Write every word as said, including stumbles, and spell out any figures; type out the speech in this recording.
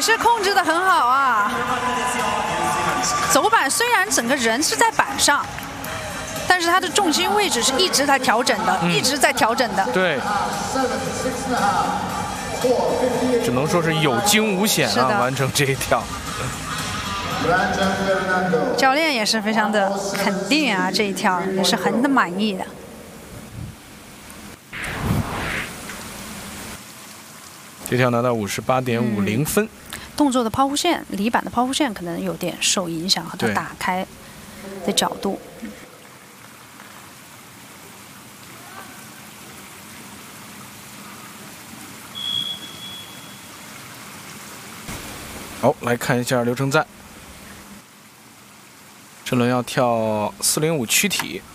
是控制的很好啊。走板虽然整个人是在板上，但是他的重心位置是一直在调整的，嗯、一直在调整的。 对，只能说是有惊无险啊，完成这一跳。 教练也是非常的肯定啊，这一跳也是很的满意的。 这跳拿到五十八点五零分。嗯、 动作的抛物线，离板的抛物线可能有点受影响，和它打开的角度。 好，来看一下流程赞。这轮要跳四零五躯体。